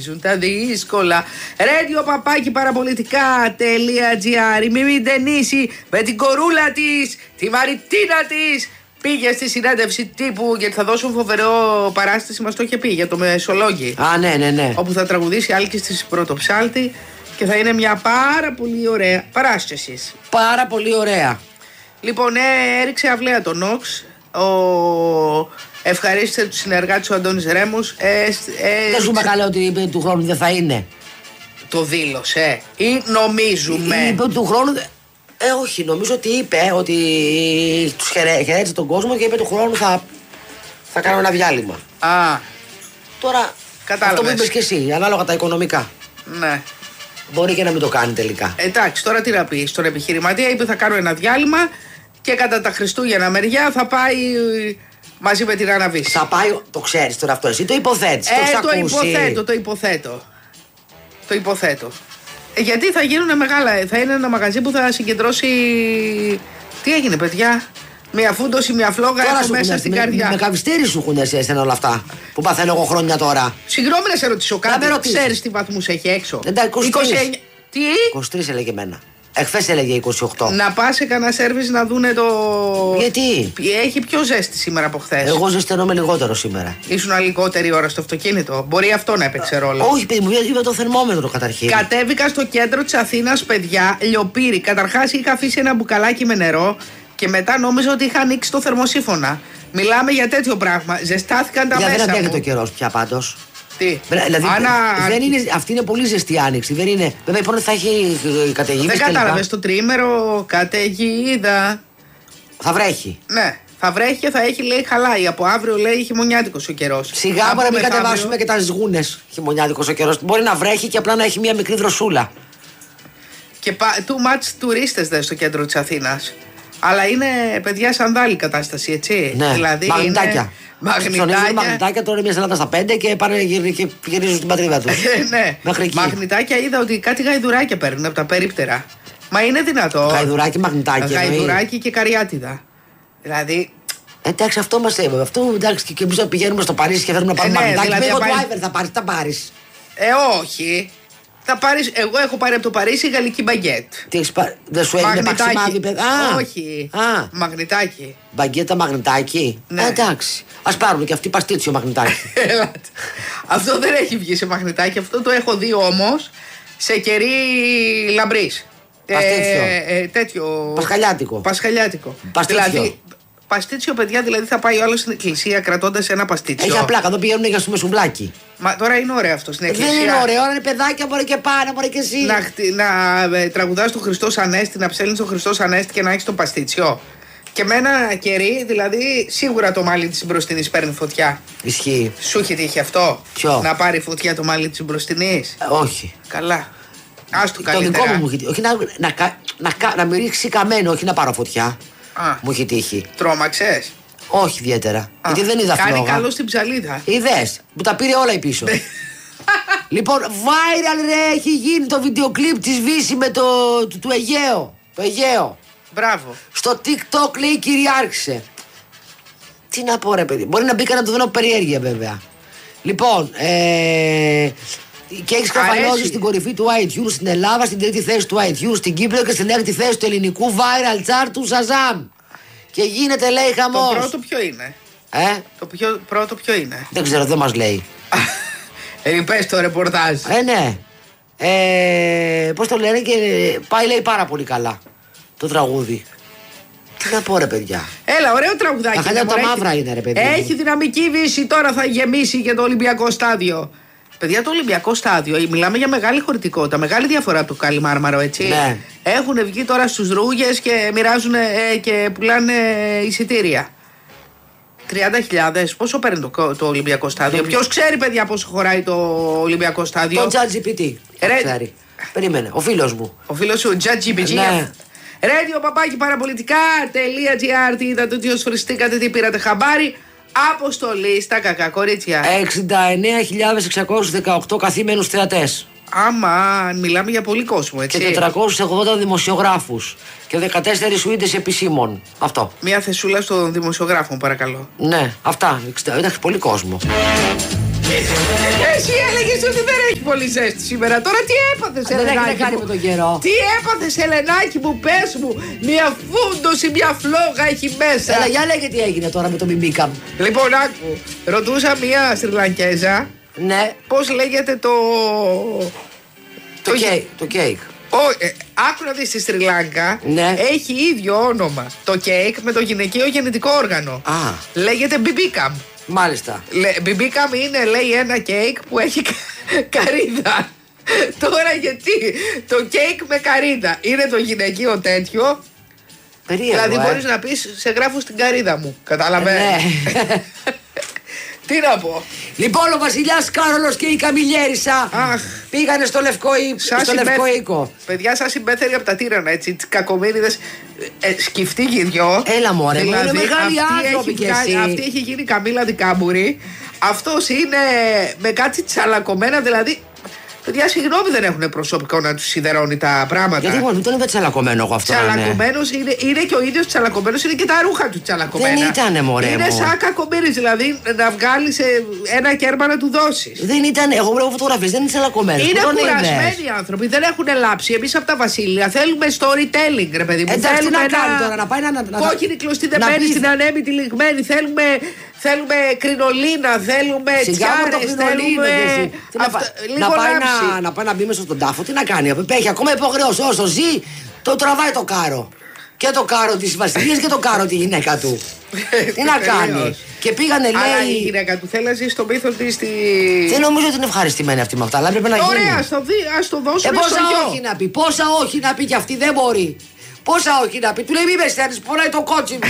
αρχίζουν τα δύσκολα. Radio-παραπολιτικά.gr. Η Μιμή Ντενίση με την κορούλα της, τη Μαριτίνα της, πήγε στη συνέντευξη τύπου γιατί θα δώσουν φοβερό παράσταση. Μας το είχε πει για το Μεσολόγγι. Ναι. Όπου θα τραγουδήσει Άλκης της Πρωτοψάλτη και θα είναι μια πάρα πολύ ωραία παράσταση. Πάρα πολύ ωραία. Λοιπόν, έριξε αυλαία τον Νόξ. Ευχαρίστησε του συνεργάτε ο Αντώνης Ρέμους. Δεν σου καλά ότι του χρόνου δεν θα είναι. Το δήλωσε ή νομίζουμε? Είπε του χρόνου. Όχι, νομίζω ότι είπε ότι τους χαιρέτησε τον κόσμο και είπε του χρόνου θα κάνω ένα διάλειμμα. Τώρα, κατάλαβες. αυτό που είπες και εσύ, ανάλογα τα οικονομικά. Ναι. Μπορεί και να μην το κάνει τελικά. Εντάξει, τώρα τι να πει. Στον επιχειρηματία είπε θα κάνω ένα διάλειμμα και κατά τα Χριστούγεννα μεριά θα πάει μαζί με την Άννα Βύση. Θα πάει, το ξέρεις τώρα αυτό, εσύ το υποθέτεις. Το υποθέτω. Γιατί θα γίνουν μεγάλα. Θα είναι ένα μαγαζί που θα συγκεντρώσει. Τι έγινε, παιδιά? Μια φούντωση, μια φλόγα έχω μέσα στην καρδιά. Με καυστήρι σου έχουν έρθει εσένα όλα αυτά που παθαίνω εγώ χρόνια τώρα. Συγγνώμη να σε ρωτήσω κάτι. Ξέρεις τι βαθμούς έχει έξω? 29. Τι? 23 έλεγε εμένα. Εχθές έλεγε 28. Να πας σε κανένα σέρβις να δούνε το. Γιατί? Έχει πιο ζέστη σήμερα από χθες. Εγώ ζεσθενόμαι λιγότερο σήμερα. Ήσουν λιγότερη ώρα στο αυτοκίνητο. Μπορεί αυτό να έπαιξε ρόλο. Όχι, παιδί μου, είδα το θερμόμετρο καταρχήν. Κατέβηκα στο κέντρο της Αθήνας, παιδιά, λιοπύρι. Καταρχάς είχα αφήσει ένα μπουκαλάκι με νερό και μετά νόμιζα ότι είχα ανοίξει το θερμοσύφωνα. Μιλάμε για τέτοιο πράγμα. Ζεστάθηκαν τα μέσα. Δεν αντέχει το καιρός πια πάντως. Τι? Δηλαδή, δεν είναι, αυτή είναι πολύ ζεστή άνοιξη. Δεν είναι. Βέβαια, είπαν ότι θα έχει καταιγίδα. Δεν κατάλαβες το τρίμερο, καταιγίδα. Θα βρέχει. Ναι, θα βρέχει και θα έχει, λέει, χαλάει. Από αύριο, λέει, χειμωνιάτικος ο καιρός. Σιγά μπορεί να μην κατεβάσουμε και τα σγούνες. Χειμωνιάτικος ο καιρός. Μπορεί να βρέχει και απλά να έχει μια μικρή δροσούλα. Και too much τουρίστες στο κέντρο της Αθήνας. Αλλά είναι, παιδιά, σανδάλη κατάσταση, έτσι. Ναι, δηλαδή μαγνητάκια. Μαγνητάκια τώρα μια Ελλάδα στα 5 και πάνε και γυρίζουν στην πατρίδα του. Ναι, μαγνητάκια είδα ότι κάτι γαϊδουράκια παίρνουν από τα περίπτερα. Μα είναι δυνατό? Γαϊδουράκι, μαγνητάκια. Γαϊδουράκι και καριάτιδα. Δηλαδή. Εντάξει, αυτό μας έβαλε. Αυτό εντάξει, και εμείς πηγαίνουμε στο Παρίσι και θέλουμε να πάρουμε μαγνητάκι. Δηλαδή, εγώ driver θα πάρεις, θα πάρεις. Όχι. Θα πάρεις, εγώ έχω πάρει από το Παρίσι γαλλική μπαγκέτ. Τι έχεις πάρει? Δεν σου έγινε παξιμάδι, παιδιά? Όχι. Μαγνητάκι. Μπαγκέτα, μαγνητάκι. Ναι. Εντάξει. Ας πάρουν και αυτοί παστίτσιο μαγνητάκι. Αυτό δεν έχει βγει σε μαγνητάκι. Αυτό το έχω δει όμως σε κερί λαμπρής. Τέτοιο. Πασχαλιάτικο. Δηλαδή, παστίτσιο, παιδιά, δηλαδή θα πάει ο άλλος στην εκκλησία κρατώντας ένα παστίτσιο. Έχει απλά, εδώ πηγαίνουν για στο μεσουμπλάκι. Μα τώρα είναι ωραίο αυτό στην εκκλησία. Δεν είναι ωραίο, είναι παιδάκια, μπορεί και πάνε, μπορεί και εσύ. Να τραγουδάς τον Χριστός Ανέστη, να ψέλνεις τον Χριστός Ανέστη και να έχεις το παστίτσιο. Και με ένα κερί, δηλαδή, σίγουρα το μάλι της μπροστινής παίρνει φωτιά. Ισχύει. Σου είχε τύχει αυτό? Ποιο? Να πάρει φωτιά το μάλι της μπροστινής? Όχι. Καλά. Άστο καλύτερα. Το δικό μου είχε τύχει. Όχι να με ρίξει καμένο, όχι να πάρω φωτιά. Μου είχε τύχει. Τρόμαξες? Όχι ιδιαίτερα. Γιατί δεν είδα φλόγα. Κάνει καλό στην ψαλίδα. Είδες, που τα πήρε όλα η πίσω. Λοιπόν, viral ρε, έχει γίνει το βίντεο κλιπ της Βύση με του Αιγαίο. Το Αιγαίο. Μπράβο. Στο TikTok λέει κυριάρχησε. Τι να πω ρε παιδί. Μπορεί να μπήκα να του δω περιέργεια βέβαια. Λοιπόν, και έχει σκαφαλώσει στην κορυφή του iTunes στην Ελλάδα, στην τρίτη θέση του iTunes στην Κύπρο και στην έκτη θέση του ελληνικού viral chart του Shazam. Και γίνεται, λέει, χαμός. Το πρώτο ποιο είναι? Το πρώτο ποιο είναι? Δεν ξέρω, δεν μας λέει. Πες το ρεπορτάζ. Ναι. Πώς το λένε, και πάει, λέει, πάρα πολύ καλά το τραγούδι. Τι να πω ρε παιδιά. Έλα, ωραίο τραγουδάκι. Τα χαλιά τα μαύρα είναι ρε παιδιά. Έχει δυναμική Βύση, τώρα θα γεμίσει και το Ολυμπιακό στάδιο. Παιδιά, το Ολυμπιακό στάδιο, μιλάμε για μεγάλη χωρητικότητα, μεγάλη διαφορά από το Καλλιμάρμαρο, έτσι. Ναι. Έχουν βγει τώρα στους ρούγες και μοιράζουν και πουλάνε εισιτήρια. 30.000, πόσο παίρνει το Ολυμπιακό στάδιο? Ποιος ξέρει, παιδιά, πόσο χωράει το Ολυμπιακό στάδιο? Το ChatGPT. Ξέρει. Περίμενε, ο φίλος μου. Ο φίλος σου, ChatGPT. Ναι. Radio-παραπολιτικά.gr. Τι είδατε, ότι osφριστήκατε, τι πήρατε χαμπάρι? Αποστολή στα κακά κορίτσια. 69.618 καθήμενους θεατές. Άμα, μιλάμε για πολύ κόσμο, έτσι. Και 480 δημοσιογράφους. Και 14 σουίτες επισήμων. Αυτό. Μια θεσούλα στον δημοσιογράφο, παρακαλώ. Ναι, αυτά. Εντάξει, πολύ κόσμο. Εσύ έλεγες ότι δεν έχει πολύ ζέστη σήμερα. Τώρα τι έπαθες, Ελενάκη? Δεν έχει να κάνει με τον καιρό. Τι έπαθες, Ελενάκη μου, πες μου. Μια φούντωση, μια φλόγα έχει μέσα. Έλα, για λέγε τι έγινε τώρα με το μπιμπίκα. Λοιπόν, άκου. Ρωτούσα μια Σριλανκέζα. Ναι. Πώς λέγεται το. Το κέικ. Άκου να δεις, στη Σρι Λάγκα έχει ίδιο όνομα το κέικ με το γυναικείο γεννητικό όργανο. Λέγεται μπιμπίκαμ. Μάλιστα. Μπιμπίκαμ είναι, λέει, ένα κέικ που έχει καρύδα. Τώρα γιατί το κέικ με καρύδα είναι το γυναικείο τέτοιο. Περίεργο, δηλαδή μπορείς να πεις, σε γράφω στην καρύδα μου. Καταλαβαίνεις. Ναι. Τι να πω. Λοιπόν, ο βασιλιάς Κάρολος και η Καμιλιέρισα πήγανε στο Λευκό Οίκο. Παιδιά, σας συμπέθεροι από τα τύρανα, έτσι. Τις κακομοίριδες. Σκυφτεί και οι δυο. Έλα, μωρέ, δηλαδή, είναι μεγάλη άνθρωποι κι εσύ. Αυτή έχει γίνει Καμίλα Δικάμπουρη. Αυτός είναι με κάτι τσαλακωμένα, δηλαδή. Παιδιά, συγγνώμη, δεν έχουν προσωπικό να του σιδερώνει τα πράγματα. Γιατί μόνο, τον είπα τσαλακωμένο εγώ αυτό. Τσαλακωμένος είναι και ο ίδιος τσαλακωμένος, είναι και τα ρούχα του τσαλακωμένα. Δεν ήτανε, μωρέ. Είναι σαν κακομοίρης, δηλαδή να βγάλει ένα κέρμα να του δώσει. Δεν ήταν, εγώ βλέπω φωτογραφίες, δεν είναι τσαλακωμένος. Είναι κουρασμένοι οι άνθρωποι, δεν έχουν λάψει. Εμείς από τα Βασίλεια θέλουμε storytelling, ρε παιδί μου. Εντάξει, τι να κάνει τώρα, να πάει να. Κόκκινη κλωστή δεμένη στην ανέμητη λιγμένη. Θέλουμε κρινολίνα, θέλουμε τσιάρες, θέλουμε. Να πάει να μπει μέσα στον τάφο, τι να κάνει. Έχει ακόμα υποχρεώσει. Όσο ζει, το τραβάει το κάρο. Και το κάρο της βασιλείας και το κάρο τη γυναίκα του. Τι να κάνει. Και πήγανε, λέει. Αλλά η γυναίκα του θέλει να ζει στο μύθο τη. Δεν νομίζω ότι είναι ευχαριστημένη αυτή με αυτά, αλλά πρέπει να γίνει. Ωραία, ας το δώσουμε. Πόσα όχι να πει, πόσα όχι να πει κι αυτή δεν μπορεί. Πόσα όχι να πει. Του λέει μη με στέλνεις, πονάει το κότσι μου.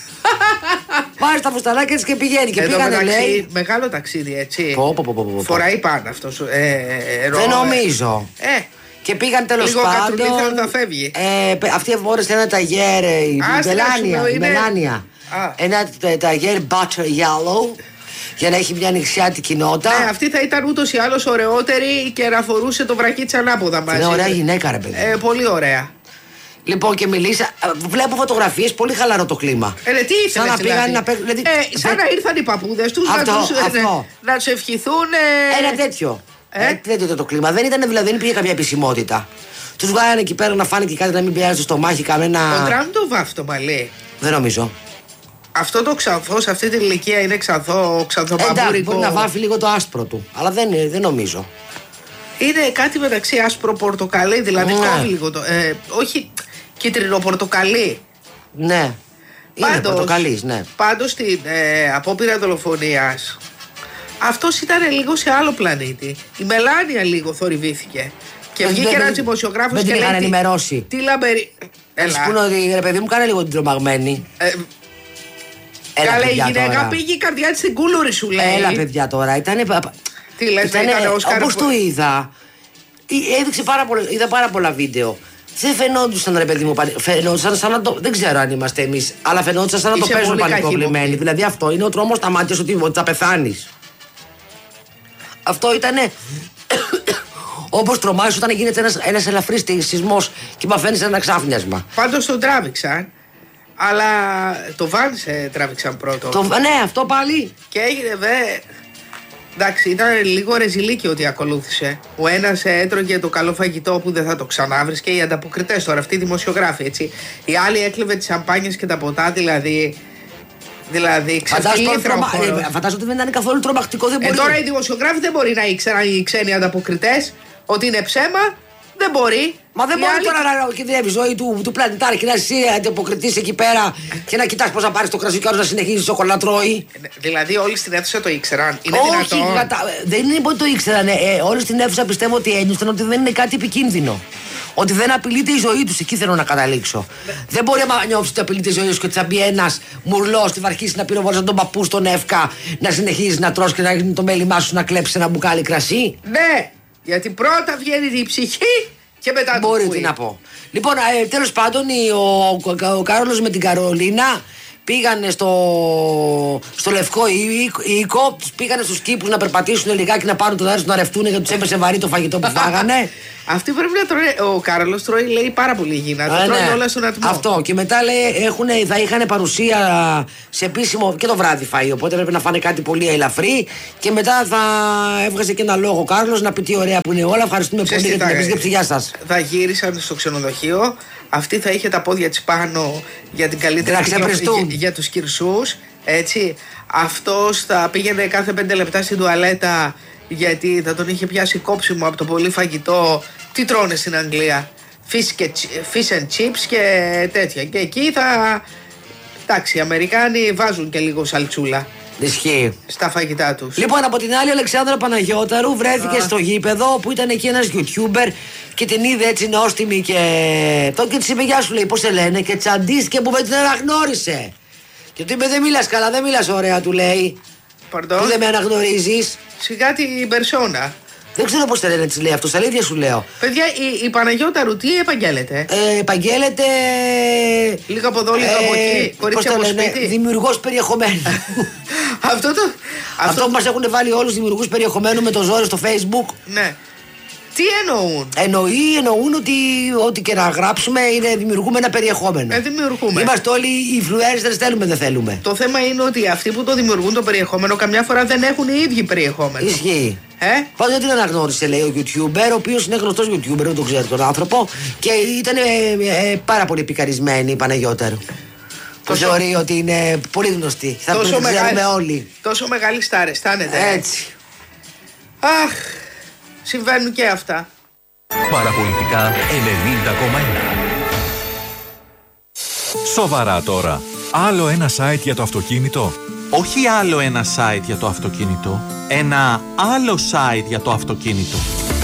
Πάει στα φουστανάκια της και πηγαίνει. Και πήγανε, λέει. Μεγάλο ταξίδι, έτσι. Φοράει πάνω αυτός. Δεν νομίζω. Και πήγαν τέλος πάντων. Λίγο κατουλήθαν θα φεύγει. Αυτή φόρεσε ένα ταγέρ. Η Μελάνια. Ένα ταγέρ butter yellow. Για να έχει μια ανοιξιάτικη νότα. Ναι, αυτή θα ήταν ούτως ή άλλως ωραιότερη και να φορούσε το βρακί της ανάποδα μαζί. Είναι ωραία γυναίκα, ρε παιδί. Πολύ ωραία. Λοιπόν, και μιλήσα. Βλέπω φωτογραφίες, πολύ χαλαρό το κλίμα. Τι ήθελες, σαν να πήγαν να παίξουν. Σαν να ήρθαν οι παππούδες τους να τους ευχηθούν. Ένα τέτοιο. Τέτοιο ήταν το κλίμα. Δεν ήταν, δηλαδή, δεν υπήρχε κάποια επισημότητα. Τους βγάλανε εκεί πέρα να φάνε και κάτι να μην πιάσει στο στομάχι κανένα. Ο Τραμπ το βάφει το μαλλί. Δεν νομίζω. Αυτό το ξανθό σε αυτή την ηλικία είναι ξανθοπαμπουρικό. Μπορεί να βάφει λίγο το άσπρο του. Αλλά δεν νομίζω. Είναι κάτι μεταξύ άσπρο πορτοκαλί, δηλαδή κόβει λίγο το. Όχι κίτρινο πορτοκαλί. Ναι. Είναι πορτοκαλί, ναι. Πάντως στην απόπειρα δολοφονίας αυτός ήταν λίγο σε άλλο πλανήτη. Η Μελάνια λίγο θορυβήθηκε. Και βγήκε ένας δημοσιογράφος και λέει. Δεν την ενημερώσει. Τι λαμπερή. Έλα. Πούνε ότι ρε παιδί μου, κάνε λίγο την τρομαγμένη. Καλέ, η γυναίκα πήγε η καρδιά της στην κούλουρη, σου λέει. Έλα, παιδιά τώρα. Τι λες, ήταν Όσκαρ. Όπως το είδα. Έδειξε είδα πάρα πολλά βίντεο. Δεν φαινόντουσαν, ρε παιδί μου, φαινόντουσαν σαν να το. Δεν ξέρω αν είμαστε εμείς, αλλά φαινόντουσαν σαν να το παίζουν πανικοβλημένοι. Δηλαδή αυτό είναι ο τρόμος στα μάτια σου ότι θα πεθάνεις. Αυτό ήτανε. Όπως τρομάζεις όταν γίνεται ένας ελαφρύς σεισμός και μαθαίνεις ένα ξάφνιασμα. Πάντως τον τράβηξαν. Αλλά το Vance τράβηξαν πρώτο. Ναι, αυτό πάλι. Και έγινε εντάξει, ήταν λίγο ρεζιλίκι ότι ακολούθησε. Ο ένας έτρωγε το καλό φαγητό που δεν θα το ξανάβρεις και οι ανταποκριτές τώρα, αυτοί οι δημοσιογράφοι, έτσι. Οι άλλοι έκλεβε τις σαμπάνιες και τα ποτά, δηλαδή ξεφύληθρα ο χώρος. Φαντάζομαι ότι δεν ήταν καθόλου τρομακτικό, δεν μπορεί. Τώρα οι δημοσιογράφοι δεν μπορεί να ήξεραν οι ξένοι ανταποκριτές ότι είναι ψέμα. Δεν μπορεί. Μα δεν μπορεί τώρα να κινδυνεύει η ζωή του πλανητάρχη και να είσαι αντιποκριτής εκεί πέρα και να κοιτάς πώς θα πάρεις το κρασί και να συνεχίσεις σοκολάτα να τρώει. Δηλαδή όλοι στην αίθουσα το ήξεραν. Είναι όχι, δεν είναι ότι το ήξεραν. Όλοι στην αίθουσα πιστεύω ότι ένιωσαν ότι δεν είναι κάτι επικίνδυνο. Ότι δεν απειλείται η ζωή τους. Εκεί θέλω να καταλήξω. Δεν μπορεί να νιώθει ότι απειλείται η ζωή σου και ότι θα μπει ένας μουρλός και θα αρχίσει να πυροβολήσει τον παππού στον Εύκα, να συνεχίζει να τρως και να γίνει το μέλημά σου να κλέψει ένα μπουκάλι κρασί. Ναι, γιατί πρώτα βγαίνει η ψυχή. Και μετά μπορεί τι να πω. Λοιπόν, τέλος πάντων, ο Κάρολος με την Καρολίνα πήγανε στο Λευκό Οίκο, τους πήγανε στους κήπους να περπατήσουν λιγάκι, να πάρουν το δάρος να ρευτούν γιατί τους έπεσε βαρύ το φαγητό που φάγανε. Αυτοί πρέπει να τρώνε. Ο Κάρολος τρώει, λέει, πάρα πολύ υγιεινά. Το τρώνε όλα στον ατμό. Αυτό. Και μετά λέει θα είχαν παρουσία σε επίσημο και το βράδυ φαΐ. Οπότε πρέπει να φάνε κάτι πολύ ελαφρύ. Και μετά θα έβγαζε και ένα λόγο ο Κάρολος να πει τι ωραία που είναι όλα. Ευχαριστούμε πολύ για την επίσκεψη. Γεια σας. Θα γύρισαν στο ξενοδοχείο. Αυτή θα είχε τα πόδια της πάνω για την καλύτερη για τους κυρσούς. Έτσι. Αυτός θα πήγαινε κάθε 5 λεπτά στην τουαλέτα γιατί θα τον είχε πιάσει κόψιμο από το πολύ φαγητό. Τι τρώνε στην Αγγλία? Fish and chips και τέτοια. Και εκεί θα. Εντάξει, οι Αμερικάνοι βάζουν και λίγο σαλτσούλα. Ισχύει. Στα φαγητά τους. Λοιπόν, από την άλλη, ο Αλεξάνδρα Παναγιώταρου βρέθηκε στο γήπεδο που ήταν εκεί ένας YouTuber και την είδε έτσι νόστιμη και της είπε γεια σου, λέει, πώς σε λένε, και τσαντίστηκε που δεν την αναγνώρισε. Και του είπε δεν μιλάς καλά, δεν μιλάς ωραία, του λέει. Pardon? Που δεν με αναγνωρίζεις. Σιγά την περσόνα. Δεν ξέρω πώς θα λένε, της λέει αυτό, στα αλήθεια σου λέω. Παιδιά, η Παναγιώταρου τι επαγγέλλεται? Επαγγέλλεται. Λίγο από εδώ, λίγο από εκεί. Κορίτσια από σπίτι. Δημιουργός περιεχομένου. Αυτό που μας έχουν βάλει όλους δημιουργούς περιεχομένου με το ζόρι στο Facebook. Ναι. Τι εννοούν? Εννοούν ότι ό,τι και να γράψουμε δημιουργούμε ένα περιεχόμενο. Δημιουργούμε. Είμαστε όλοι influencers, θέλουμε δεν θέλουμε. Το θέμα είναι ότι αυτοί που το δημιουργούν το περιεχόμενο καμιά φορά δεν έχουν οι ίδιοι περιεχόμενο. Ισχύει. Πάντως δεν την αναγνώρισε, λέει ο YouTuber, ο οποίος είναι γνωστός YouTuber, δεν τον ξέρει τον άνθρωπο, και ήταν πάρα πολύ πικαρισμένη η Παναγιώταρου. Που θεωρεί ότι είναι πολύ γνωστή. Θα την ξέρουμε όλοι. Τόσο μεγάλη στάρ, αισθάνεται. Έτσι. Αχ, συμβαίνουν και αυτά. Παραπολιτικά 90,1. Σοβαρά τώρα. Άλλο ένα site για το αυτοκίνητο? Όχι άλλο ένα site για το αυτοκίνητο. Ένα άλλο site για το αυτοκίνητο.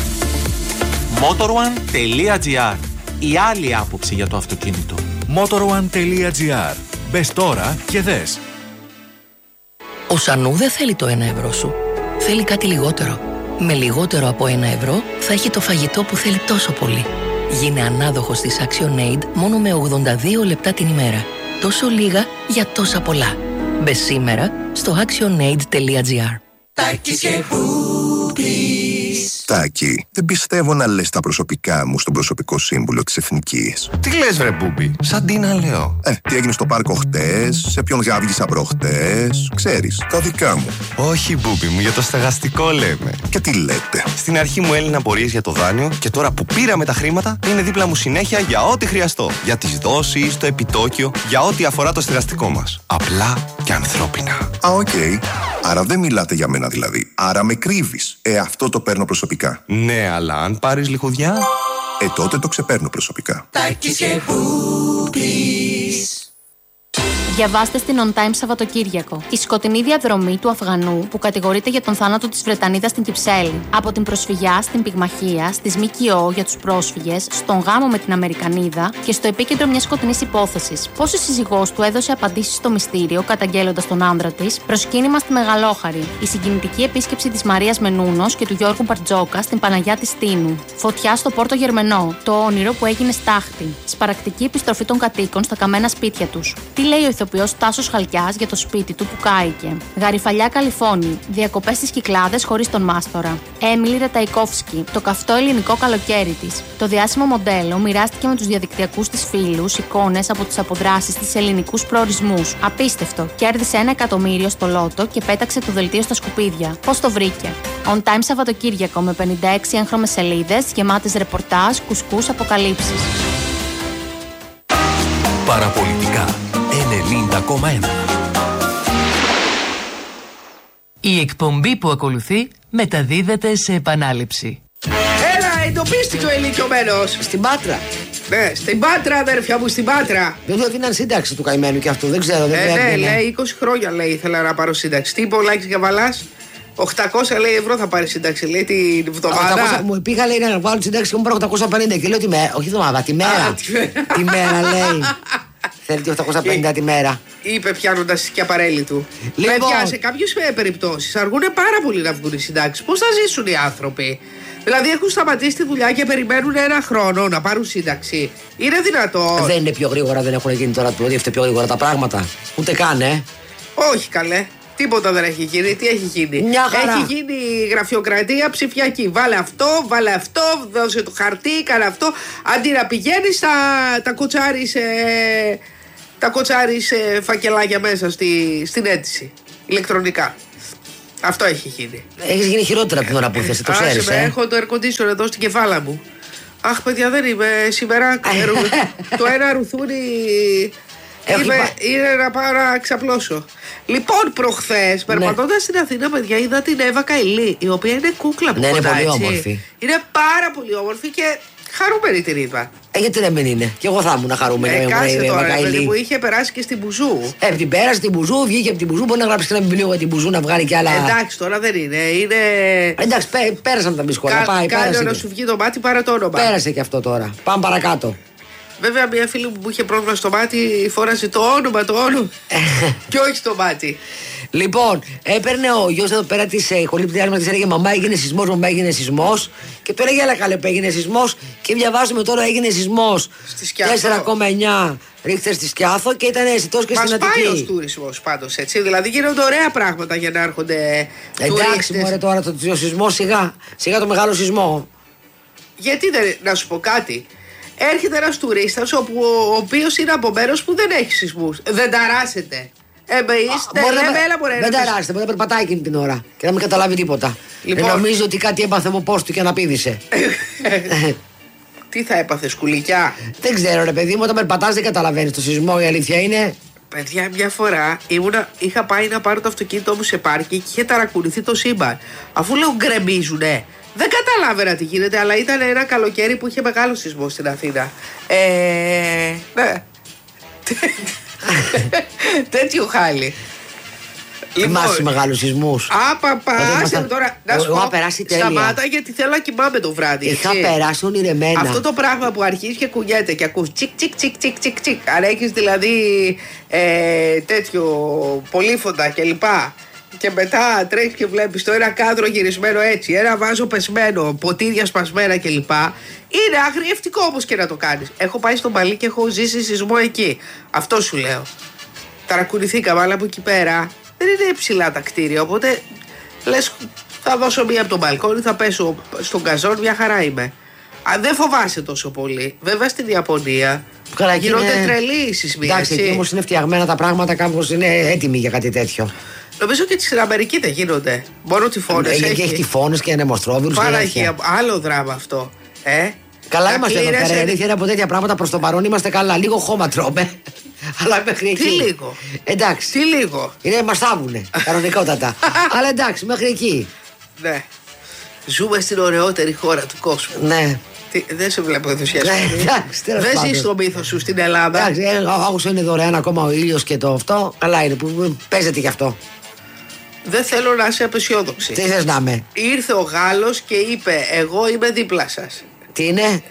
Motor1.gr. Η άλλη άποψη για το αυτοκίνητο. Motor1.gr. Μπες τώρα και δες. Ο Σανού δεν θέλει το 1 ευρώ σου. Θέλει κάτι λιγότερο. Με λιγότερο από 1 ευρώ θα έχει το φαγητό που θέλει τόσο πολύ. Γίνε ανάδοχος της ActionAid μόνο με 82 λεπτά την ημέρα. Τόσο λίγα για τόσα πολλά. Μπες σήμερα στο actionaid.gr. Τάκη, δεν πιστεύω να λες τα προσωπικά μου στον προσωπικό σύμβουλο της Εθνικής. Τι λες βρε Μπούμπι, σαν τι να λέω. Τι έγινε στο πάρκο χτες, σε ποιον γάβγισα προχτές, ξέρεις, τα δικά μου. Όχι Μπούμπι μου, για το στεγαστικό λέμε. Και τι λέτε? Στην αρχή μου έλυναν απορίες για το δάνειο και τώρα που πήραμε τα χρήματα είναι δίπλα μου συνέχεια για ό,τι χρειαστώ. Για τις δόσεις, το επιτόκιο, για ό,τι αφορά το στεγαστικό μας. Απλά και ανθρώπινα. Οκ. Άρα δεν μιλάτε για μένα δηλαδή. Άρα με κρύβεις. Αυτό το παίρνω προσωπικά. Ναι, αλλά αν πάρεις λιχουδιά, τότε το ξεπαίρνω προσωπικά. Διαβάστε στην On Time Σαββατοκύριακο. Η σκοτεινή διαδρομή του Αφγανού που κατηγορείται για τον θάνατο της Βρετανίδας στην Κυψέλη. Από την προσφυγιά στην πυγμαχία, στις ΜΚΟ για τους πρόσφυγες, στον γάμο με την Αμερικανίδα και στο επίκεντρο μιας σκοτεινής υπόθεσης. Πώς η σύζυγός του έδωσε απαντήσεις στο μυστήριο, καταγγέλλοντας τον άνδρα της, προσκύνημα στη Μεγαλόχαρη. Η συγκινητική επίσκεψη της Μαρίας Μενούνος και του Γιώργου Μπαρτζόκα στην Παναγιά της Τίνου. Φωτιά στο Πόρτο Γερμενό. Το όνειρο που έγινε στάχτη. Σπαρακτική επιστροφή των κατοίκων στα καμένα σπίτια τους. Τι λέει ο ηθοποιός Τάσος Χαλκιάς για το σπίτι του που κάηκε. Γαριφαλιά Καλιφώνη. Διακοπές στις Κυκλάδες χωρίς τον μάστορα. Έμιλι Ρεταϊκόφσκι. Το καυτό ελληνικό καλοκαίρι της. Το διάσημο μοντέλο μοιράστηκε με τους διαδικτυακούς της φίλους εικόνες από τις αποδράσεις της ελληνικούς προορισμούς. Απίστευτο. Κέρδισε 1 εκατομμύριο στο λότο και πέταξε το δελτίο στα σκουπίδια. Πώς το βρήκε? On Time Σαββατοκύριακο με 56 έγχρωμες σελίδες γεμάτες ρεπορτάζ, κουσκούς, αποκαλύψεις. Παραπολιτικά 90,1. Η εκπομπή που ακολουθεί μεταδίδεται σε επανάληψη. Έλα, εντοπίστηκε ο ηλικιωμένος. Στην Πάτρα. Ναι, στην Πάτρα, αδέρφια μου, στην Πάτρα. Δεν του έδιναν σύνταξη του καημένου και αυτό, δεν ξέρω. Ναι, λέει 20 χρόνια λέει ήθελα να πάρω σύνταξη. Τι είπε ο Λάκης Καβαλάς? 800 λέει ευρώ θα πάρει σύνταξη, λέει την εβδομάδα. Μου πήγα λέει να βάλω σύνταξη και μου πάρω 850 και λέω τη μέρα. Όχι εβδομάδα, τη μέρα. Τη μέρα λέει. Θέλει 850 τη μέρα. Είπε πιάνοντας και απαρέλη του. Λοιπόν, παιδιά, σε κάποιες περιπτώσεις αργούν πάρα πολύ να βγουν οι συντάξεις. Πώς θα ζήσουν οι άνθρωποι? Δηλαδή έχουν σταματήσει τη δουλειά και περιμένουν ένα χρόνο να πάρουν σύνταξη. Είναι δυνατόν? Δεν είναι πιο γρήγορα, δεν έχουν γίνει τώρα πιο γρήγορα τα πράγματα. Ούτε καν, Όχι καλέ. Τίποτα δεν έχει γίνει. Τι έχει γίνει? Μια χαρά. Έχει γίνει γραφειοκρατία ψηφιακή. Βάλε αυτό, δώσε το χαρτί, κάνε αυτό. Αντί να πηγαίνεις τα κοτσάρεις φακελάκια μέσα στην αίτηση. Ηλεκτρονικά. Αυτό έχει γίνει. Έχεις γίνει χειρότερα από την ώρα που ήρθες, το ξέρεις. Έχω το air conditioner εδώ στην κεφάλα μου. Αχ, παιδιά, δεν είμαι σήμερα. Το ένα ρουθούνι. Είναι να πάω να ξαπλώσω. Λοιπόν, προχθές, περπατώντας στην Αθήνα, παιδιά, είδα την Εύα Καηλή, η οποία είναι κούκλα που είναι κοντά, πολύ έτσι. όμορφη. Είναι πάρα πολύ όμορφη και χαρούμενη την είδα. Γιατί να μην είναι. Και εγώ θα ήμουν χαρούμενη. Κάτσε τώρα, παιδί που είχε περάσει και στην Μπουζού. Την πέρασε την Μπουζού, βγήκε από την Μπουζού. Μπορεί να γράψει και ένα βιβλίο για την Μπουζού, να βγάλει κι άλλα. Εντάξει, τώρα δεν είναι. Εντάξει, πέρασαν τα μπισκόλα. Κάνε να σου βγει το μάτι παρά το όνομα. Πέρασε και αυτό τώρα. Πάμε παρακάτω. Βέβαια, μια φίλη μου που είχε πρόβλημα στο μάτι φόρασε το όνομα και όχι το μάτι. Λοιπόν, έπαιρνε ο γιος εδώ πέρα της χολύπτριάς μας, της έλεγε μαμά έγινε σεισμός. Και του έλεγε, αλλά καλέ, έγινε σεισμός. Και διαβάζουμε τώρα, έγινε σεισμός 4,9 Ρίχτερ στη Σκιάθο και ήταν αισθητός και στην Αττική. Μας πάει ο τουρισμός πάντως, έτσι. Δηλαδή γίνονται ωραία πράγματα για να έρχονται τουρίστες. Εντάξει, μωρέ, τώρα το σεισμό, σιγά το μεγάλο σεισμό. Γιατί δεν, να σου πω κάτι. Έρχεται ένας τουρίστας ο οποίος είναι από μέρος που δεν έχει σεισμούς. Δεν ταράσετε. Δεν ταράσετε, μπορεί να περπατάει εκείνη την ώρα και να μην καταλάβει τίποτα. Λοιπόν, νομίζω ότι κάτι έπαθε από πώς του και αναπήδησε. Τι θα έπαθε, σκουλικιά? Δεν ξέρω, ρε παιδί μου, όταν περπατάς δεν καταλαβαίνεις το σεισμό, η αλήθεια είναι. Παιδιά, μια φορά είχα πάει να πάρω το αυτοκίνητό μου σε πάρκι και είχε ταρακουνηθεί το σύμπαν. Αφού λέω γκρεμίζουνε. Δεν καταλάβαινα τι γίνεται, αλλά ήταν ένα καλοκαίρι που είχε μεγάλο σεισμό στην Αθήνα. Ναι. Τέτοιο χάλι. Θυμάσαι μεγάλους σεισμούς. Άσε τώρα. Να σου πω, σταμάτα γιατί θέλω να κοιμάμαι το βράδυ. Είχα περάσει ονειρεμένα. Αυτό το πράγμα που αρχίζει και κουνιέται και ακούς τσικ τσικ τσικ τσικ τσικ τσικ. Αν έχεις δηλαδή τέτοιο πολύφωντα κλπ. Και μετά τρέχεις και βλέπεις το ένα κάδρο γυρισμένο έτσι, ένα βάζο πεσμένο, ποτήρια σπασμένα κλπ. Είναι αγριευτικό όμως και να το κάνεις. Έχω πάει στον Παλί και έχω ζήσει σεισμό εκεί. Αυτό σου λέω. Ταρακουνηθήκαμε, αλλά από εκεί πέρα δεν είναι ψηλά τα κτίρια. Οπότε λες, θα δώσω μία από τον μπαλκόνι, θα πέσω στον καζόν, μια χαρά είμαι. Δεν φοβάσαι τόσο πολύ. Βέβαια στην Ιαπωνία γίνονται τρελοί οι σεισμοί. Εντάξει, εκεί όμως είναι φτιαγμένα τα πράγματα, κάπως είναι έτοιμοι για κάτι τέτοιο. Νομίζω και στην Αμερική δεν γίνονται. Μόνο τυφώνες έχει. Και έχει τυφώνες και ανεμοστρόβιλους. Παναγία, άλλο δράμα αυτό. Καλά είμαστε εδώ πέρα. Είναι από τέτοια πράγματα προς το παρόν είμαστε καλά. Λίγο χώμα τρώμε. Αλλά μέχρι εκεί. Τι λίγο. Εντάξει. Τι λίγο. Μας θάβουνε. Κανονικότατα. Αλλά εντάξει, μέχρι εκεί. Ναι. Ζούμε στην ωραιότερη χώρα του κόσμου. Ναι. Δεν σε βλέπω ενθουσιασμένη. Δεν ζεις στο μύθο σου στην Ελλάδα. Εντάξει, όσο είναι δωρεάν ακόμα ο ήλιος και το αυτό, καλά είναι που παίζεται γι' αυτό. Δεν θέλω να είσαι απεσιόδοξη. Τι θες να είμαι? Ήρθε ο Γάλλος και είπε: εγώ είμαι δίπλα σας. Τι είναι?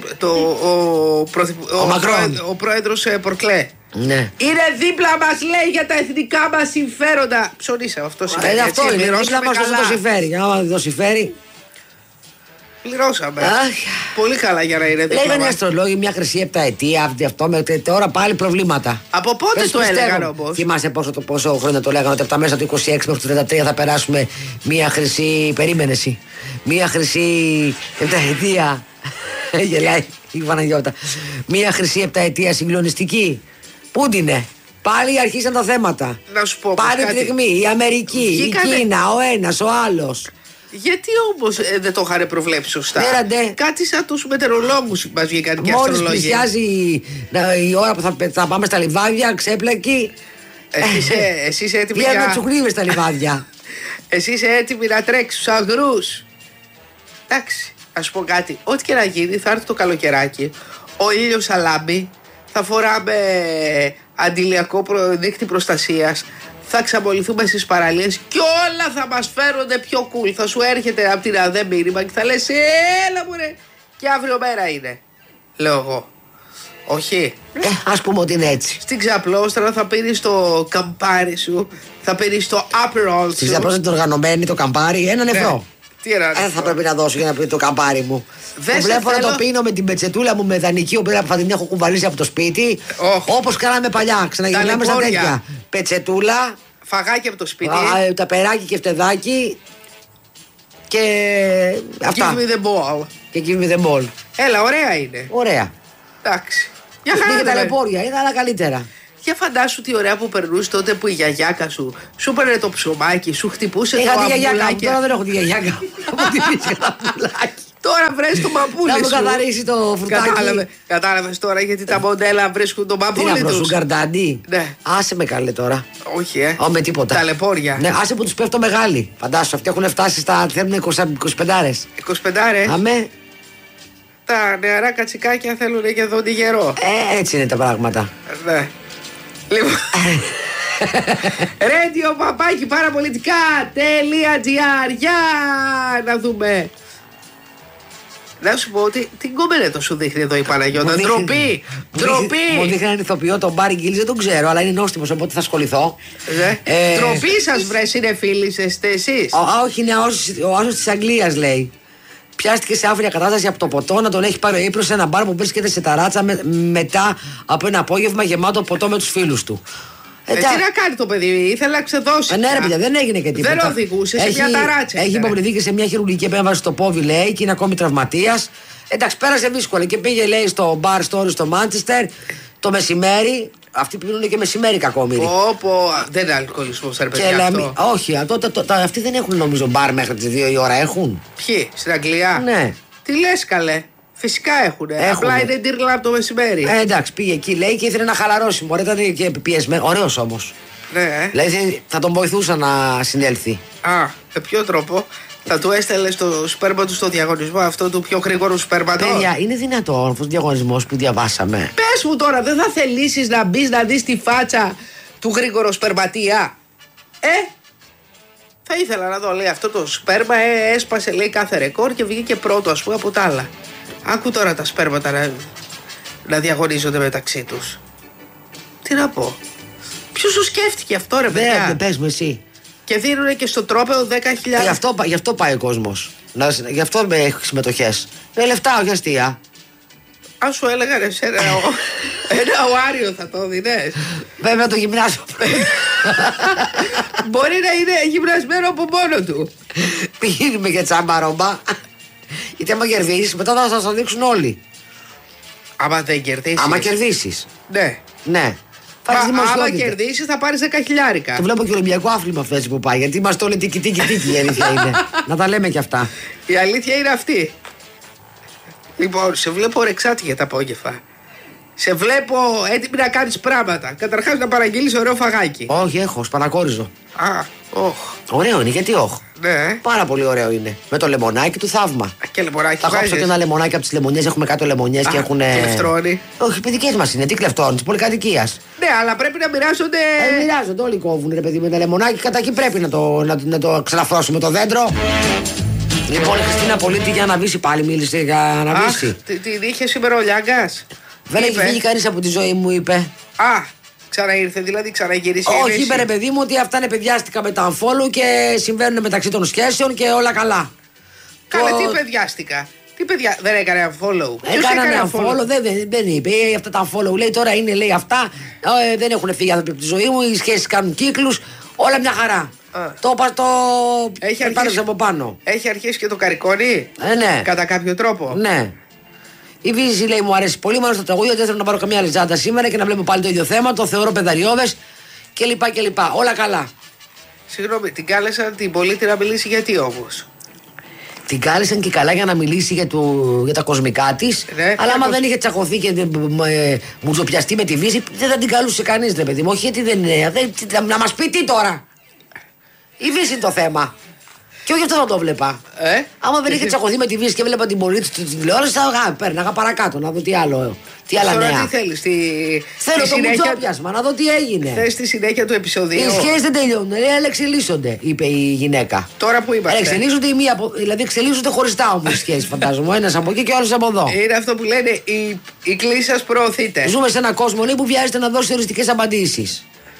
Ο πρόεδρος Πορκλέ. Ναι. Είναι δίπλα μας, λέει, για τα εθνικά μας συμφέροντα. Ψωνίσα, αυτό σημαίνει. Αυτό είναι. Δίπλα μας όσο το συμφέρει. Αν δεν το συμφέρει. Πληρώσαμε. Πολύ καλά για να είναι δίπλα μας. Λέγανε οι αστρολόγοι μια χρυσή επταετία, αυτό μέχρι τώρα πάλι προβλήματα. Από πότε το έλεγαν όμως? Θυμάσαι πόσο χρόνια το λέγανε, ότι από τα μέσα του 26 μέχρι το 33 θα περάσουμε μια χρυσή. Περίμενεση. Μια χρυσή επταετία. Γελάει η Παναγιώτα. Μια χρυσή επταετία συγκλονιστική. Πού την είναι? Πάλι αρχίσαν τα θέματα. Να σου πω. Πάλι τη στιγμή η Αμερική, η Κίνα, ο ένας, ο άλλος. Γιατί όμως δεν το είχαν προβλέψει σωστά? Κάτι σαν τους μετεωρολόγους μας βγήκαν και αστρολόγοι. Μόλις πλησιάζει η ώρα που θα πάμε στα λιβάδια, ξέπλεκη. Εσύ είσαι έτοιμη να τσουκνίβες στα λιβάδια. Εσύ είσαι έτοιμη να τρέξεις στους αγρούς. Εντάξει, ας πω κάτι. Ό,τι και να γίνει, θα έρθει το καλοκαιράκι. Ο ήλιος αλάμπει. Θα φοράμε αντιλιακό δίκτυ προστασίας. Θα ξαμολυθούμε στις παραλίες και όλα θα μας φέρονται πιο cool. Θα σου έρχεται από την ΑΔΕ μήνυμα και θα λες έλα μωρέ, και αύριο μέρα είναι. Λέω εγώ. Όχι. Ας πούμε ότι είναι έτσι. Στην Ξαπλώστρα θα πίνεις το καμπάρι σου, θα πίνεις το Aperol σου. Στην Ξαπλώστρα είναι οργανωμένη το καμπάρι, 1 ευρώ. Θα πρέπει να δώσω για να πει το καμπάρι μου. Το βλέπω να το πίνω με την πετσετούλα μου με δανεική, που θα την έχω κουβαλήσει από το σπίτι. Όπως κάναμε παλιά. Ξαναγυρνάμε στα τέτοια. Πετσετούλα. Φαγάκι από το σπίτι. Ταπεράκι και φτεδάκι. Και αυτά. Give me the ball. Και give me the ball. Έλα, ωραία είναι. Ωραία. Εντάξει. Για χαρά. Και τα λεπόρια, είναι άλλα καλύτερα. Για φαντάσου τι ωραία που περνούσε τότε που η γιαγιάκα σου έπαιρνε το ψωμάκι, σου χτυπούσε το αμπουλάκι. Τώρα δεν έχω τη γιαγιάκα. Τώρα βρες το μαπούλι σου. Να μου καθαρίσει το φρουτάκι. Κατάλαβες τώρα γιατί τα μοντέλα βρίσκουν το μαπούλι τους. Τι να βρω, σουγκαρντάντι. Ναι. Άσε με καλέ τώρα. Όχι, με τίποτα. Τα λεπόρια. Ναι, άσε που τους πέφτω μεγάλοι. Φαντάσου, αυτοί έχουν φτάσει στα. Θέλουν 25άρες. 25άρες. Αμέ. Τα νεαρά κατσικάκια θέλουν και δόντι γερό. Έτσι είναι τα πράγματα. Ναι. Λοιπόν. Radio παπάκι παραπολιτικά.gr. Για να δούμε. Να σου πω ότι την κομμενέτο σου δείχνει εδώ η Παναγιώτα. Ντροπή! Μου δείχνει έναν ηθοποιό, τον Μπάρι Γκίλς, δεν τον ξέρω, αλλά είναι νόστιμος, οπότε θα ασχοληθώ. Ντροπή σας βρες, είναι φίλοι εσείς. Όχι, είναι ο Άσος της Αγγλίας, λέει. Πιάστηκε σε άφρια κατάσταση από το ποτό να τον έχει πάρει ο ύπνος σε ένα μπαρ που βρίσκεται σε ταράτσα μετά από ένα απόγευμα γεμάτο ποτό με τους φίλους του. Τι να κάνει το παιδί, ήθελε να ξεδώσει. Ναι, ρε παιδιά, δεν έγινε και τίποτα. Δεν οδηγούσε σε μια ταράτσα. Έχει υποβληθεί και σε μια χειρουργική επέμβαση στο πόδι, λέει, και είναι ακόμη τραυματίας. Εντάξει, πέρασε δύσκολα και πήγε, λέει, στο bar story στο Μάντσεστερ το μεσημέρι. Αυτοί πίνουν και μεσημέρι κακόμοιροι. Δεν είναι αλκοολισμός, ρε παιδιά. Όχι, αυτοί δεν έχουν νομίζω μπαρ μέχρι τις 2 η ώρα, έχουν. Ποιοι, στην Αγγλία? Ναι. Τι λες καλέ. Φυσικά έχουν. Απλά είναι τύρλα το μεσημέρι. Εντάξει, πήγε εκεί, λέει, και ήθελε να χαλαρώσει. Μωρέ, ήταν και πιεσμένο. Ωραίος όμως. Ναι. Δηλαδή θα τον βοηθούσα να συνέλθει. Με ποιο τρόπο? Θα του έστελνε στο σπέρμα του στο διαγωνισμό αυτό του πιο γρήγορου σπέρματος. Παιδιά, είναι δυνατόν αυτός ο διαγωνισμός που διαβάσαμε? Πες μου τώρα, δεν θα θελήσεις να μπεις να δεις τη φάτσα του γρήγορου σπερματία? Θα ήθελα να δω, λέει, αυτό το σπέρμα έσπασε, λέει, κάθε ρεκόρ και βγήκε πρώτο, ας πούμε, από τα άλλα. Άκου τώρα τα σπέρματα να διαγωνίζονται μεταξύ τους. Τι να πω. Ποιος σου σκέφτηκε αυτό, ρε παιδιά? Δεν πες μου εσύ. Και δίνουνε και στο τρόπαιο 10.000. Γι' αυτό πάει ο κόσμος. Γι' αυτό έχει συμμετοχές. Με λεφτά, όχι αστεία. Αν σου έλεγα εσένα ένα οάριο θα το δίνες. Βέβαια το γυμνάσιο. Μπορεί να είναι γυμνασμένο από μόνο του. Πηγαίνουμε για τσάμπα-ρόμπα. Γιατί άμα κερδίσεις, μετά θα σας το δείξουν όλοι. Άμα δεν κερδίσεις. Άμα κερδίσεις. Ναι. Άμα κερδίσεις θα πάρεις 10.000. Το βλέπω και Ολυμπιακό άθλημα αυτό έτσι που πάει. Γιατί είμαστε όλοι τίκι η αλήθεια είναι. Να τα λέμε κι αυτά. Η αλήθεια είναι αυτή. Λοιπόν, σε βλέπω ρεξάτη για τα απόγευμα. Σε βλέπω έτοιμη να κάνεις πράγματα. Καταρχάς να παραγγείλεις ωραίο φαγάκι. Όχι, έχω, σπανακόριζο. Ωραίο είναι, γιατί όχι. Ναι. Πάρα πολύ ωραίο είναι. Με το λεμονάκι του θαύμα. Και λεμονάκι. Θα κόψω και ένα λεμονάκι από τις λεμονιές. Έχουμε κάτω λεμονιές και έχουν. Κλεφτρώνει. Όχι, παιδικές μας είναι. Τι κλεφτρώνει, τη πολυκατοικίας. Ναι, αλλά πρέπει να μοιράζονται. Μοιράζονται, όλοι κόβουν, ρε παιδί, με τα λεμονάκι. Κατά εκεί πρέπει να το ξαναφρώσουμε το δέντρο. Λοιπόν, η Χριστίνα Πολίτη για να βύσει πάλι μίλησε για να βύσει. Την είχε σήμερα ο Λιάγκας. Δεν έχει βγει κανείς από τη ζωή μου, είπε. Ξαναήρθε, δηλαδή ξαναγύρισε. Όχι, είπε ρε παιδί μου ότι αυτά είναι παιδιάστικα με τα unfollow και συμβαίνουν μεταξύ των σχέσεων και όλα καλά. Καλέ, τι παιδιάστικα. Τι παιδιά, δεν έκανε unfollow. Έκαναν unfollow, δεν είπε. Αυτά τα unfollow λέει τώρα είναι, λέει αυτά. Δεν έχουν φύγει άνθρωποι από τη ζωή μου, οι σχέσεις κάνουν κύκλους. Όλα μια χαρά. Το είπα το. Από πάνω. Έχει αρχίσει και το καρικόνι. Ναι. Κατά κάποιο τρόπο. Ναι. Η Βύση λέει: μου αρέσει πολύ, μου αρέσει το τραγούδι. Δεν θέλω να πάρω καμία λιζάντα σήμερα και να βλέπω πάλι το ίδιο θέμα. Το θεωρώ πεδαριώδες κλπ. Όλα καλά. Συγγνώμη, την κάλεσαν την πολίτη να μιλήσει γιατί όμως? Την κάλεσαν και καλά για να μιλήσει για τα κοσμικά της. Ναι, αλλά άμα δεν είχε τσακωθεί και μουτζοπιαστεί με τη Βύση, δεν θα την καλούσε κανείς, ρε παιδί μου. Όχι, γιατί δεν είναι. Να μας πει τι τώρα. Η Βύση είναι το θέμα. Και όχι αυτό θα το βλέπα. Άμα δεν είχε τσακωθεί με τη Βύση και βλέπα την πολίτη στην τηλεόραση, θα πέρναγα παρακάτω να δω τι άλλο. Τι άλλα νέα. Τι θέλεις, θέλω το μουτζόπιασμα, να δω τι έγινε. Θες τη συνέχεια του επεισοδίου? Οι σχέσεις δεν τελειώνουν, αλλά εξελίσσονται, είπε η γυναίκα. Τώρα που είμαστε. Εξελίσσονται δηλαδή εξελίσσονται χωριστά όμως οι σχέσεις, φαντάζομαι. Ο ένας από εκεί και ο άλλος από εδώ. Είναι αυτό που λένε η κλίση σας προωθείται. Ζούμε σε έναν κόσμο, λέει, που βιάζεται να δώσει οριστικές απαντήσεις.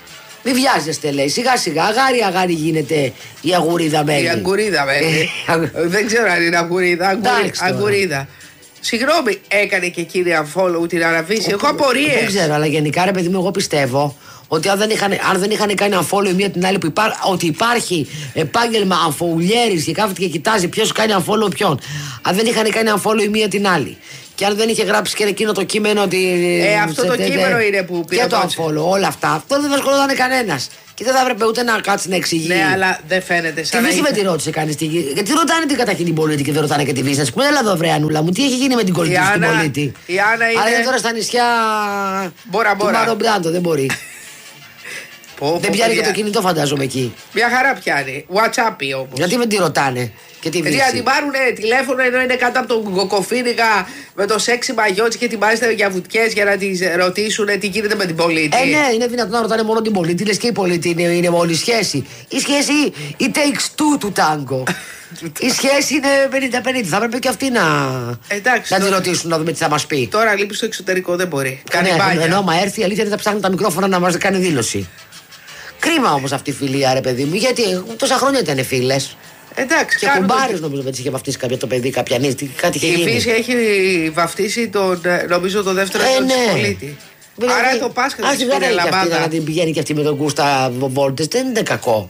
Μη βιάζεστε, λέει. Σιγά σιγά, αγάρι γίνεται η αγουρίδα μένει. Η αγκουρίδα μένει. Δεν ξέρω αν είναι αγκουρίδα. Αγκουρίδα. Συγγνώμη, έκανε και κύριε unfollow την Αραβίση. Έχω απορίες. Δεν ξέρω, αλλά γενικά ρε παιδί μου, εγώ πιστεύω ότι αν δεν είχαν κάνει unfollow η μία την άλλη, ότι υπάρχει επάγγελμα unfollowers και κάθεται και κοιτάζει ποιος κάνει unfollow ποιον. Αν δεν είχαν κάνει unfollow η μία την άλλη. Και αν δεν είχε γράψει και εκείνο το κείμενο ότι. Αυτό το κείμενο είναι που πήρε. Και το unfollow, όλα αυτά. Αυτό δεν θα ασχολόταν κανένας. Και δεν θα έπρεπε ούτε να κάτσει να εξηγεί. Ναι, αλλά δεν φαίνεται σαν. Τι με τη ρώτησε κανείς. Γιατί ρωτάνε την καταρχήν την πολίτη και δεν ρωτάνε και τη βίζα. Που έλα εδώ, βρε Ανούλα μου, τι έχει γίνει με την κολλητή στην πολίτη. Η Άννα είναι. Αλλά είναι τώρα στα νησιά. Του Μαρομπράντο, δεν μπορεί. Δεν πιάνει και το κινητό, φαντάζομαι εκεί. Μια χαρά πιάνει. WhatsApp όμως. Γιατί με τη ρωτάνε και τη βρίσκει. Γιατί την πάρουν τηλέφωνο ενώ είναι κάτω από τον κοκοφίνικα με το σεξι μαγιότσι και την βάζετε για βουτιές για να τη ρωτήσουν τι γίνεται με την πολίτη. Ναι, είναι δυνατόν να ρωτάνε μόνο την πολίτη. Λες και η πολίτη είναι όλη σχέση. Η σχέση η takes two του τάγκο. Η σχέση είναι 50-50. Θα έπρεπε και αυτή να τη ρωτήσουν να δούμε τι θα μας πει. Τώρα λείπει στο εξωτερικό, δεν μπορεί. Κάνει ενώ άμα έρθει η αλήθεια δεν θα ψάχνει τα μικρόφωνα να μας κάνει δήλωση. Κρίμα όμως αυτή η φιλία, ρε παιδί μου, γιατί τόσα χρόνια ήταν φίλες. Εντάξει, και κουμπάρες νομίζω ότι είχε βαφτίσει κάποια το παιδί, κάποια νύχτα. Κάτι είχε γίνει. Η Φύση έχει βαφτίσει νομίζω το δεύτερο έτος της πολίτη. Άρα το Πάσχα της πήρε λαμπάδα. Να την πηγαίνει και αυτή με τον Κούστα Βόλτες δεν είναι κακό.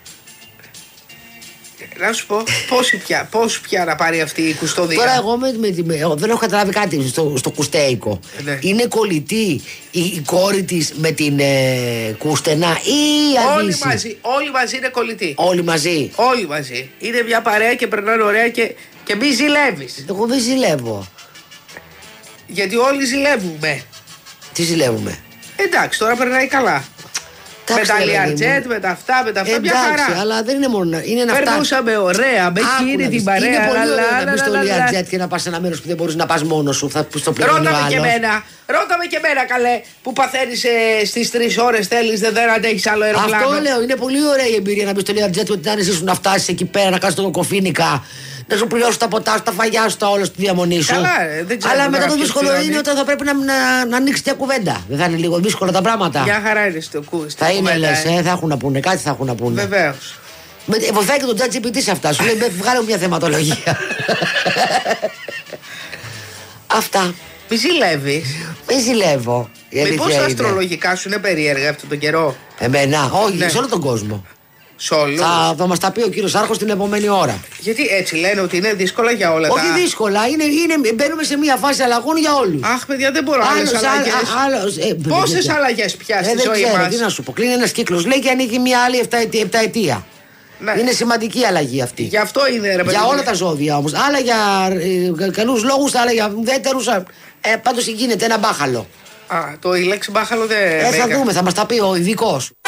Να σου πω, πώς πια να πάρει αυτή η κουστοδία. Τώρα εγώ δεν έχω καταλάβει κάτι στο κουστέικο. Ναι. Είναι κολλητή η κόρη της με την Κούστενα ή αντίστοιχη. Όλοι μαζί είναι κολλητοί. Όλοι μαζί. Όλοι μαζί. Είναι μια παρέα και περνάνε ωραία και μη ζηλεύεις. Εγώ δεν ζηλεύω. Γιατί όλοι ζηλεύουμε. Τι ζηλεύουμε. Εντάξει, τώρα περνάει καλά. Με τα Λιαρτζέτ, με τα αυτά, μια χαρά. Αλλά δεν είναι μόνο. Περνούσαμε ωραία, με εκείνη την παρέα. Είναι πολύ ωραία να μπει στο Λιαρτζέτ και να πας σε ένα μέρος που δεν μπορείς να πας μόνος σου. Θα στο πληρώνει ο άλλος. Ρώταμε και εμένα, καλέ, που παθαίνεις στις 3 ώρες, θέλεις, δεν αντέχεις άλλο αεροπλάνο. Αυτό λέω, είναι πολύ ωραία η εμπειρία να μπει στο Λιαρτζέτ με την άνεση σου να φτάσεις εκεί πέρα, να κάνεις το κοκοφίνικα. Να σου πληρώσει τα ποτά σου, τα φαγιά σου, τα όλα στη διαμονή σου. Καλά, δεν ξέρω. Αλλά μετά το δύσκολο είναι όταν θα πρέπει να ανοίξει μια κουβέντα. Δεν θα είναι λίγο δύσκολα τα πράγματα. Μια χαρά είναι στο κου. Θα είναι λες, θα έχουν να πούνε, κάτι θα έχουν να πούνε. Βεβαίως. Βοηθάει και τον ChatGPT σε αυτά. Σου λέει βγάλε μια θεματολογία. Αυτά. Μη ζηλεύεις. Μη ζηλεύω. Μήπως τα αστρολογικά σου είναι περίεργα αυτόν τον καιρό. Εμένα, όχι, σε όλο τον κόσμο. Θα μας τα πει ο κύριος Άρχος την επόμενη ώρα. Γιατί έτσι λένε ότι είναι δύσκολα για όλα όχι τα. Δύσκολα, μπαίνουμε σε μια φάση αλλαγών για όλους. Αχ, παιδιά, δεν μπορώ άλλες αλλαγές. Πόσες αλλαγές πια στη ζωή μας. Τι να σου πω, κλείνει ένας κύκλος, λέει και ανοίγει μια άλλη 7 ετία. Ναι. Είναι σημαντική αλλαγή αυτή. Γι' αυτό είναι, ρε παιδί. Για όλα τα ζώδια όμως. Άλλα για καλούς λόγους, άλλα για ουδέτερους. Πάντως γίνεται ένα μπάχαλο. Η λέξη μπάχαλο δεν. Θα δούμε, θα μας τα πει ο ειδικός.